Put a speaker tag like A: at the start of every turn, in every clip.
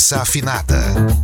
A: Conversa Afinada.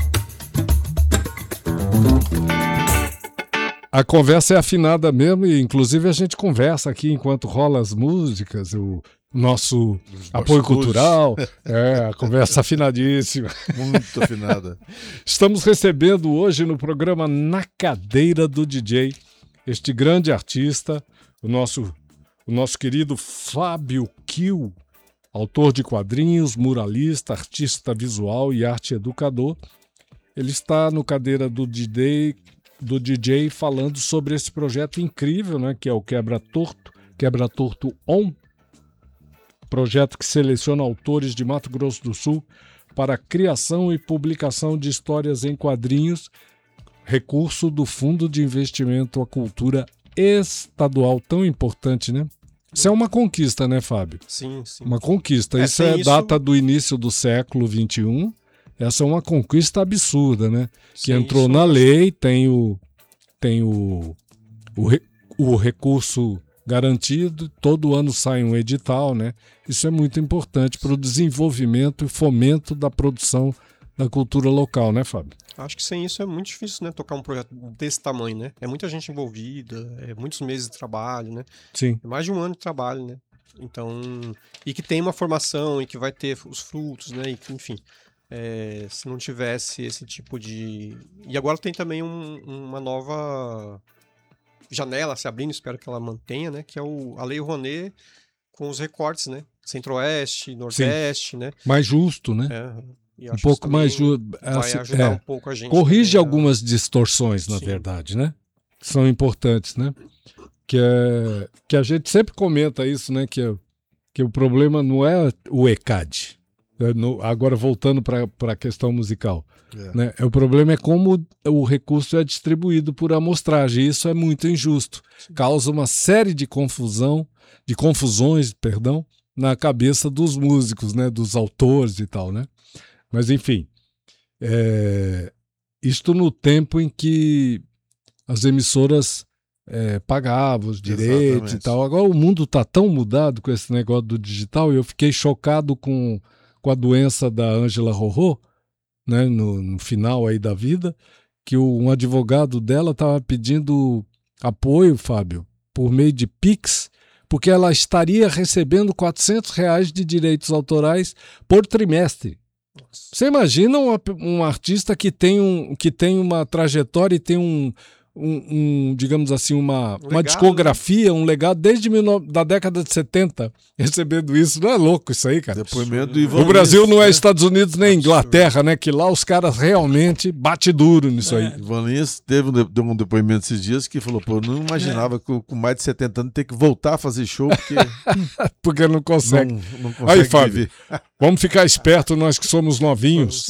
B: A conversa é afinada mesmo e inclusive a gente conversa aqui enquanto rola as músicas, o nosso apoio cultural, a conversa afinadíssima.
C: Muito afinada.
B: Estamos recebendo hoje no programa Na Cadeira do DJ este grande artista, o nosso querido Fábio Kiel, autor de quadrinhos, muralista, artista visual e arte educador. Ele está no Cadeira do DJ falando sobre esse projeto incrível, né, que é o Quebra Torto On, projeto que seleciona autores de Mato Grosso do Sul para a criação e publicação de histórias em quadrinhos, recurso do Fundo de Investimento à Cultura Estadual, tão importante, né? Isso é uma conquista, né, Fábio?
D: Sim, sim.
B: Uma conquista. Isso é data do início do século XXI. Essa é uma conquista absurda, né?
D: Sim,
B: que entrou na lei, tem o recurso garantido, todo ano sai um edital, né? Isso é muito importante para o desenvolvimento e fomento da produção da cultura local, né, Fábio?
D: Acho que sem isso é muito difícil, né? Tocar um projeto desse tamanho, né? É muita gente envolvida, é muitos meses de trabalho, né?
B: Sim.
D: É mais de um ano de trabalho, né? Então, e que tem uma formação e que vai ter os frutos, né? E que, enfim, se não tivesse esse tipo de... E agora tem também uma nova janela se abrindo, espero que ela mantenha, né? Que é a Lei Rouanet com os recortes, né? Centro-Oeste, Nordeste,
B: Sim.
D: né?
B: Mais justo, né?
D: E
B: um pouco mais justo.
D: Vai ajudar um pouco a gente.
B: Corrige algumas distorções, na verdade, né? Que são importantes, né? Que a gente sempre comenta isso, né? Que o problema não é o ECAD. Agora voltando para a questão musical. Né? O problema é como o recurso é distribuído por amostragem. Isso é muito injusto. Causa uma série de confusões, na cabeça dos músicos, né? Dos autores e tal, né? Mas, enfim, isto no tempo em que as emissoras pagavam os direitos e tal. Agora o mundo está tão mudado com esse negócio do digital e eu fiquei chocado com a doença da Ângela Rorô, né, no final aí da vida, que um advogado dela estava pedindo apoio, Fábio, por meio de Pix, porque ela estaria recebendo R$400 de direitos autorais por trimestre. Você imagina um artista que tem uma trajetória e tem digamos assim, uma discografia, um legado desde da década de 70, recebendo isso. Não é louco isso aí, cara?
C: Depoimento do Ivan
B: O Brasil
C: Lins,
B: não é Estados Unidos nem Inglaterra, né? Que lá os caras realmente bate duro nisso aí.
C: Ivan Lins deu um depoimento esses dias que falou, pô, não imaginava que com mais de 70 anos ter que voltar a fazer show
B: porque não consegue.
C: Não consegue
B: aí, Fábio,
C: viver.
B: Vamos ficar esperto nós que somos novinhos.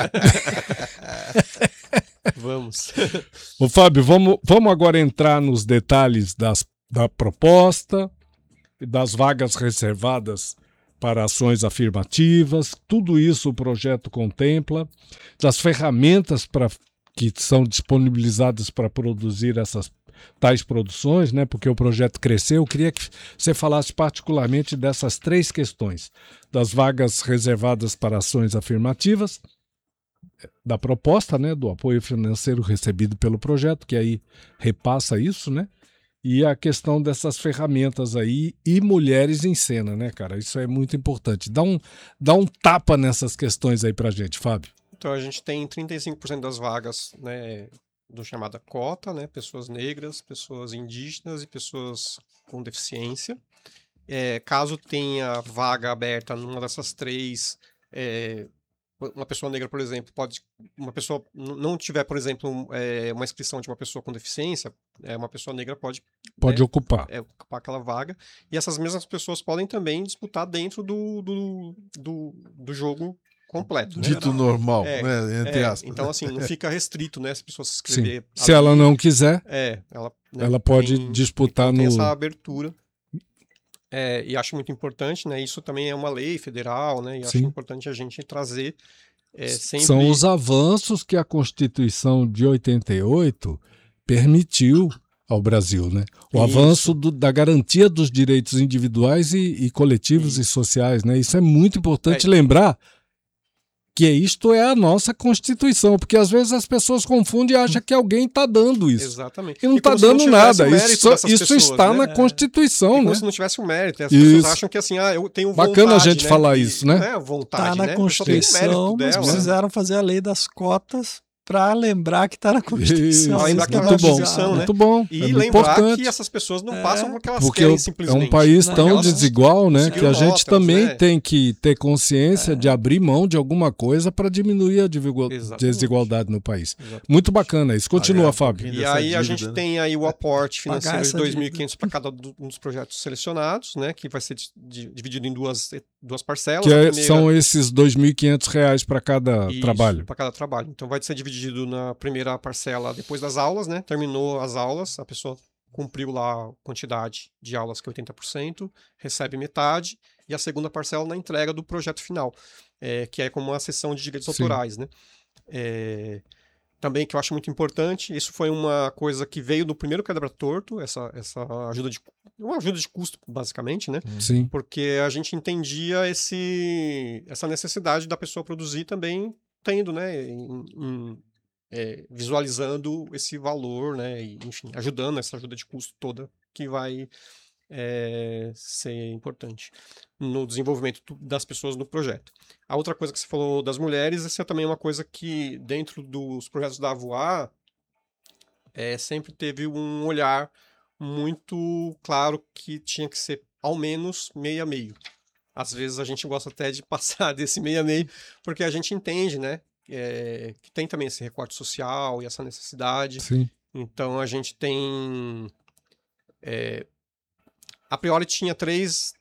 D: Vamos.
B: Ô, Fábio, vamos agora entrar nos detalhes da proposta e das vagas reservadas para ações afirmativas. Tudo isso o projeto contempla, das ferramentas que são disponibilizadas para produzir essas tais produções, né? Porque o projeto cresceu. Eu queria que você falasse particularmente dessas 3 questões: das vagas reservadas para ações afirmativas, da proposta, né, do apoio financeiro recebido pelo projeto, que aí repassa isso, né? E a questão dessas ferramentas aí e mulheres em cena, né, cara? Isso é muito importante. Dá um tapa nessas questões aí pra gente, Fábio.
D: Então a gente tem 35% das vagas, né, do chamada cota, né? Pessoas negras, pessoas indígenas e pessoas com deficiência. Caso tenha vaga aberta numa dessas 3, uma pessoa negra, por exemplo, uma pessoa não tiver, por exemplo, uma inscrição de uma pessoa com deficiência, uma pessoa negra pode
B: ocupar
D: aquela vaga, e essas mesmas pessoas podem também disputar dentro do jogo completo.
C: Dito normal, né? Entre aspas.
D: Então, assim, não fica restrito, né? Se a pessoa se inscrever.
B: Se ela não quiser,
D: ela
B: pode disputar
D: tem essa abertura. E acho muito importante, né? Isso também é uma lei federal, né? E acho importante a gente trazer sempre...
B: São os avanços que a Constituição de 88 permitiu ao Brasil, né? O avanço da garantia dos direitos individuais e coletivos e sociais, né? Isso é muito importante lembrar que isto é a nossa Constituição, porque às vezes as pessoas confundem e acham que alguém está dando isso.
D: Exatamente.
B: E não
D: E
B: está
D: como se não
B: dando
D: tivesse
B: nada.
D: o mérito
B: Isso
D: dessas pessoas,
B: está
D: né?
B: na Constituição,
D: Como
B: né?
D: se não tivesse o mérito. As pessoas
B: Isso.
D: acham que assim, eu tenho vontade.
B: Bacana a gente
D: né?
B: falar
D: E
B: isso, né?
D: Não é vontade,
A: Tá na
D: né? A pessoa tem o
A: Constituição,
D: mérito
A: mas
D: dela.
A: precisaram fazer a lei das cotas para lembrar que está na Constituição.
B: Isso,
D: lembrar
A: Isso
D: que tá na
B: muito bom,
D: Constituição, né?
B: muito bom.
D: E
B: é
D: lembrar
B: importante.
D: que essas pessoas não passam porque elas
B: Porque
D: querem
B: é
D: simplesmente.
B: um país
A: né?
B: tão
D: Elas
B: desigual, né? Que
D: conseguiram
B: a gente
D: notas,
B: também
D: né?
B: tem que ter consciência de abrir mão de alguma coisa para diminuir a
D: Exatamente.
B: desigualdade no país.
D: Exatamente.
B: Muito bacana isso. Continua,
C: Pagar um
B: Fábio.
C: pouquinho
D: E
C: dessa
D: aí a
C: dívida,
D: gente
C: né?
D: tem aí o aporte
A: Pagar
D: financeiro de
A: essa
D: 2.500 para cada um dos projetos selecionados, né? Que vai ser dividido em duas parcelas.
B: Que
D: A primeira-
B: são esses R$ 2.500 para cada
D: Isso,
B: trabalho.
D: para cada trabalho. Então vai ser dividido na primeira parcela depois das aulas, né? Terminou as aulas, a pessoa cumpriu lá a quantidade de aulas que é 80%, recebe metade, e a segunda parcela na entrega do projeto final, que é como uma sessão de direitos
B: Sim.
D: autorais, né? Também que eu acho muito importante, isso foi uma coisa que veio do primeiro Quebra Torto, essa ajuda uma ajuda de custo, basicamente, né?
B: Sim.
D: Porque a gente entendia essa necessidade da pessoa produzir também tendo, né, visualizando esse valor, né, e, enfim, ajudando essa ajuda de custo toda que vai ser importante no desenvolvimento das pessoas no projeto. A outra coisa que você falou das mulheres, essa é também uma coisa que dentro dos projetos da Avoar sempre teve um olhar muito claro que tinha que ser ao menos meio a meio. Às vezes a gente gosta até de passar desse meio a meio, porque a gente entende, né, que tem também esse recorte social e essa necessidade.
B: Sim.
D: Então a gente tem... a priori tinha três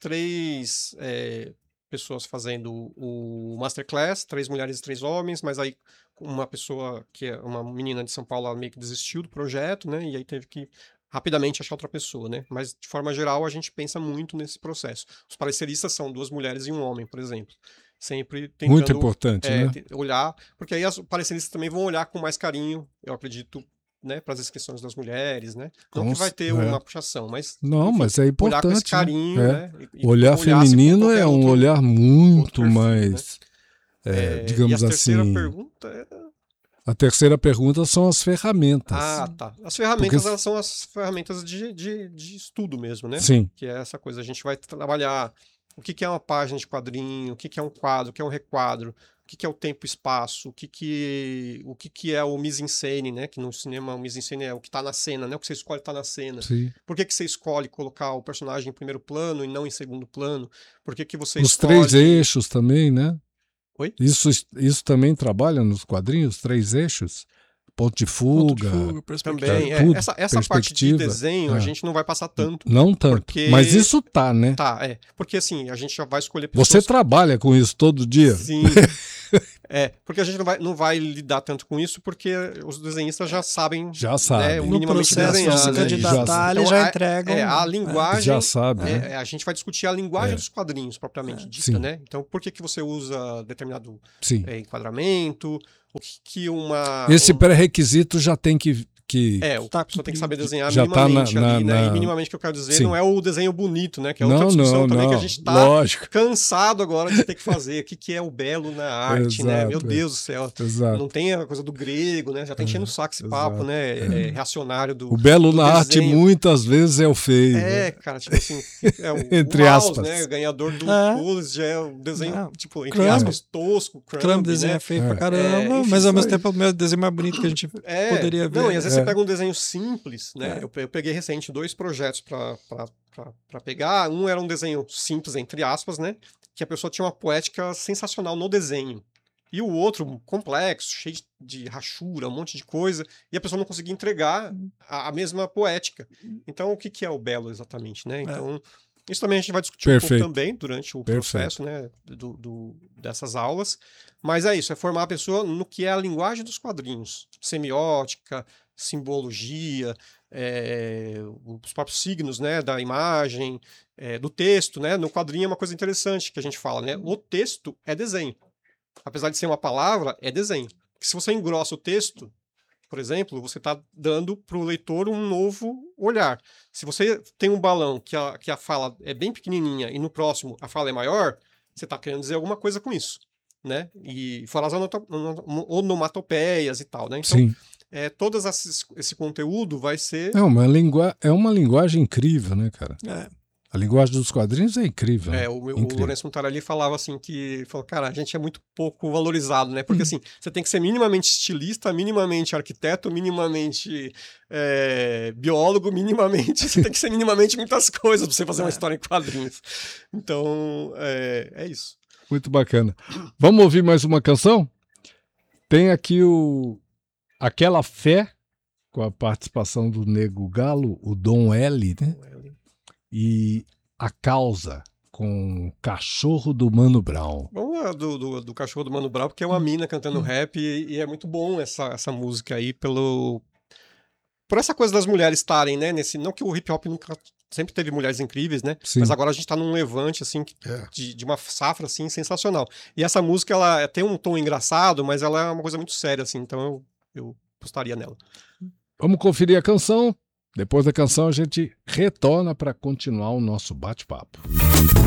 D: pessoas fazendo o Masterclass, 3 mulheres e 3 homens, mas aí uma pessoa, que é uma menina de São Paulo, ela meio que desistiu do projeto, né? E aí teve que rapidamente achar outra pessoa, né? Mas, de forma geral, a gente pensa muito nesse processo. Os pareceristas são 2 mulheres e 1 homem, por exemplo. Sempre tentando
B: Muito importante, né?
D: olhar, porque aí os pareceristas também vão olhar com mais carinho, eu acredito, né, para as inscrições das mulheres, né? Não que vai ter uma puxação, mas...
B: Não,
D: enfim,
B: mas é importante.
D: olhar com esse carinho,
B: né?
D: né? E
B: Olhar
D: como olhasse
B: feminino
D: com
B: é
D: qualquer
B: um
D: outro
B: olhar muito
D: perfil,
B: mais, digamos
D: e a terceira
B: assim...
D: pergunta
B: A terceira pergunta são as ferramentas.
D: Ah, tá. As ferramentas,
B: Porque...
D: elas são as ferramentas de estudo mesmo, né?
B: Sim.
D: Que é essa coisa, a gente vai trabalhar o que é uma página de quadrinho, o que é um quadro, o que é um requadro, o que é o tempo e espaço, o que é o mise-en-scène, né? Que no cinema o mise-en-scène é o que está na cena, né? O que você escolhe está na cena.
B: Sim.
D: Por que você escolhe colocar o personagem em primeiro plano e não em segundo plano? Por que você
B: Os
D: escolhe...
B: 3 eixos também, né?
D: Oi?
B: Isso também trabalha nos quadrinhos? 3 eixos? Ponto de fuga.
D: Também,
B: tudo,
D: essa parte de desenho a gente não vai passar tanto.
B: Não tanto, mas isso tá, né?
D: Tá, porque assim, a gente já vai escolher pessoas...
B: Você trabalha com isso todo dia?
D: Sim. Porque a gente não vai lidar tanto com isso, porque os desenhistas já sabem.
B: Já sabem.
D: Né,
A: no
D: minimamente
A: processo
D: desenhar,
A: de se
D: né?
A: candidatar, eles já entregam.
D: A linguagem...
B: Já sabe, né?
D: A gente vai discutir a linguagem dos quadrinhos, propriamente dita,
B: Sim.
D: né? Então, por que você usa determinado
B: Sim.
D: enquadramento? O que uma...
B: Esse pré-requisito já tem que
D: a pessoa tem que saber desenhar
B: já
D: minimamente
B: tá
D: ali, né? E minimamente o que eu quero dizer
B: Sim.
D: não é o desenho bonito, né? Que é outra discussão também que a gente tá cansado agora de ter que fazer. O que é o belo na arte, né? Meu Deus do céu.
B: Exato.
D: Não tem a coisa do grego, né? Já tá enchendo o saco esse papo, né? Reacionário do
B: O belo
D: do
B: na
D: desenho.
B: arte muitas vezes é o feio. né?
D: Cara, tipo assim,
B: Entre
D: o Maus,
B: aspas.
D: né? Ganhador do Pulitzer, é um desenho, tipo, entre
A: Crumb.
D: aspas, tosco,
A: Crumb desenho
D: né?
A: feio pra caramba,
D: enfim,
A: mas ao mesmo tempo é o meu desenho mais bonito que a gente poderia ver.
D: Não, e às vezes você pega um desenho simples, né? Eu peguei recente 2 projetos para pegar. Um era um desenho simples, entre aspas, né? Que a pessoa tinha uma poética sensacional no desenho. E o outro, complexo, cheio de rachura, um monte de coisa, e a pessoa não conseguia entregar a mesma poética. Então, o que é o belo exatamente, né? Então, isso também a gente vai discutir um pouco também durante o processo, né? Dessas aulas. Mas é isso, é formar a pessoa no que é a linguagem dos quadrinhos. Semiótica, simbologia, os próprios signos, né, da imagem, do texto, né? No quadrinho é uma coisa interessante que a gente fala, né? O texto é desenho. Apesar de ser uma palavra, é desenho. Porque se você engrossa o texto, por exemplo, você está dando para o leitor um novo olhar. Se você tem um balão que a fala é bem pequenininha e no próximo a fala é maior, você está querendo dizer alguma coisa com isso. né? E fora as onomatopeias e tal, né? Então,
B: Sim.
D: todo esse conteúdo vai ser...
B: É uma linguagem incrível, né, cara?
A: É.
B: A linguagem dos quadrinhos é incrível. Né?
D: O
B: Incrível.
D: Lourenço Mutarelli falava assim cara, a gente é muito pouco valorizado, né? Porque assim, você tem que ser minimamente estilista, minimamente arquiteto, minimamente biólogo, minimamente, você tem que ser minimamente muitas coisas pra você fazer uma história em quadrinhos. Então, é isso.
B: Muito bacana. Vamos ouvir mais uma canção? Tem aqui Aquela Fé, com a participação do Nego Galo, o Dom L, né? E A Causa, com Cachorro do Mano Brown.
D: Vamos lá do Cachorro do Mano Brown, porque é uma mina cantando rap e é muito bom essa música aí por essa coisa das mulheres estarem, né, não que o hip hop nunca sempre teve mulheres incríveis, né,
B: Sim.
D: mas agora a gente tá num levante, assim, de uma safra, assim, sensacional. E essa música, ela tem um tom engraçado, mas ela é uma coisa muito séria, assim, então eu apostaria nela.
B: Vamos conferir a canção. Depois da canção a gente retorna para continuar o nosso bate-papo.